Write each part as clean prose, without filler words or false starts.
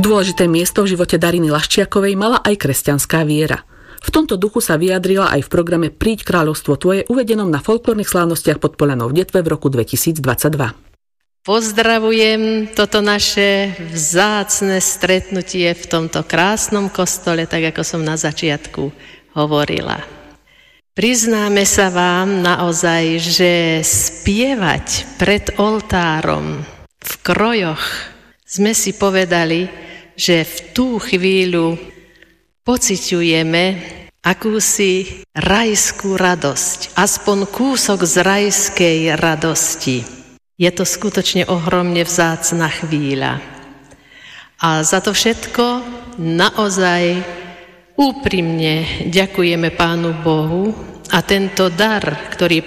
Dôležité miesto v živote Dariny Laščiakovej mala aj kresťanská viera. V tomto duchu sa vyjadrila aj v programe Príď kráľovstvo tvoje, uvedenom na folklórnych slávnostiach pod Poľanou v Detve v roku 2022. Pozdravujem toto naše vzácne stretnutie v tomto krásnom kostole, tak ako som na začiatku hovorila. Priznáme sa vám naozaj, že spievať pred oltárom v krojoch sme si povedali, že v tú chvíľu pociťujeme akúsi rajskú radosť, aspoň kúsok z rajskej radosti. Je to skutočne ohromne vzácna chvíľa. A za to všetko naozaj úprimne ďakujeme Pánu Bohu a tento dar, ktorý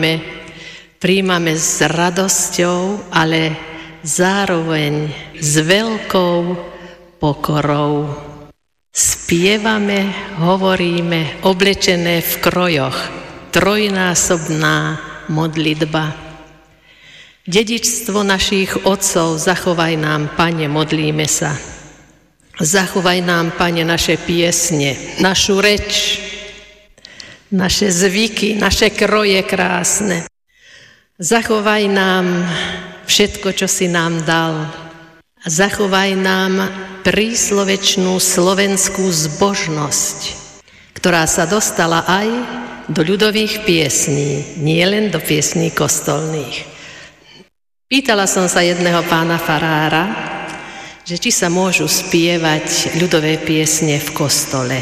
príjmame s radosťou, ale zároveň s veľkou pokorou. Spievame, hovoríme, oblečené v krojoch, trojnásobná modlitba. Dedičstvo našich otcov zachovaj nám, Pane, modlíme sa. Zachovaj nám, Pane, naše piesne, našu reč, naše zvyky, naše kroje krásne. Zachovaj nám všetko, čo si nám dal. Zachovaj nám príslovečnú slovenskú zbožnosť, ktorá sa dostala aj do ľudových piesní, nie len do piesní kostolných. Pýtala som sa jedného pána farára, že či sa môžu spievať ľudové piesne v kostole.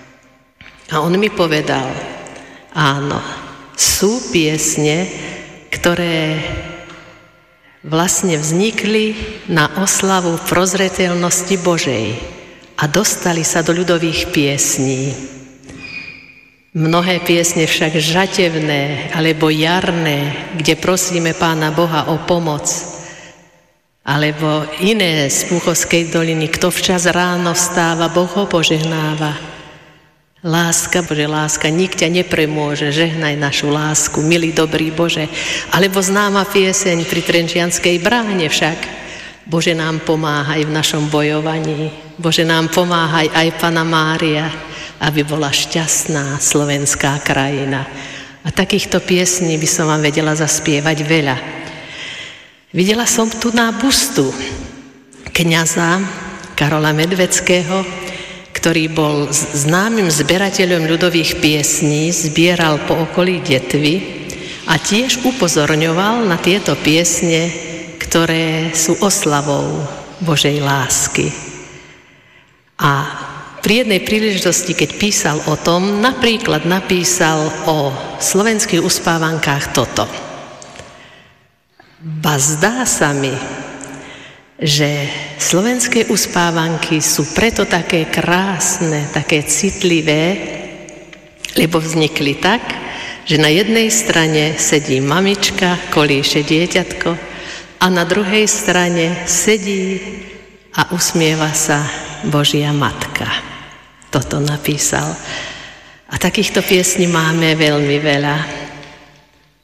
A on mi povedal, áno, sú piesne, ktoré vlastne vznikli na oslavu prozreteľnosti Božej a dostali sa do ľudových piesní. Mnohé piesne však žatevné alebo jarné, kde prosíme Pána Boha o pomoc, alebo iné z Púchovskej doliny, kto včas ráno vstáva, Boh ho požehnáva. Láska, Bože, láska, nik ťa nepremôže, žehnaj našu lásku, milý, dobrý Bože. Alebo známa pieseň pri Trenčianskej bráne však. Bože, nám pomáhaj v našom bojovaní. Bože, nám pomáhaj aj Panna Mária, aby bola šťastná slovenská krajina. A takýchto piesní by som vám vedela zaspievať veľa. Videla som tu na bustu kňaza Karola Medveckého, ktorý bol známym zberateľom ľudových piesní, zbieral po okolí Detvy a tiež upozorňoval na tieto piesne, ktoré sú oslavou Božej lásky. A pri jednej príležitosti, keď písal o tom, napríklad napísal o slovenských uspávankách toto. Ba zdá sa mi, že slovenské uspávanky sú preto také krásne, také citlivé, lebo vznikli tak, že na jednej strane sedí mamička, kolíše dieťatko a na druhej strane sedí a usmieva sa Božia Matka. Toto napísal. A takýchto piesní máme veľmi veľa.